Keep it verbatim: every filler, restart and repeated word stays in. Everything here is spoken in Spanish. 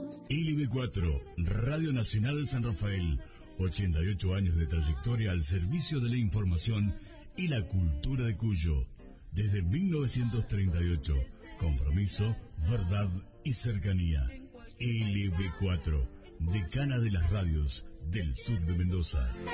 L B cuatro, Radio Nacional San Rafael, ochenta y ocho años de trayectoria al servicio de la información y la cultura de Cuyo. Desde mil novecientos treinta y ocho, compromiso, verdad y cercanía. L B cuatro, decana de las radios del sur de Mendoza.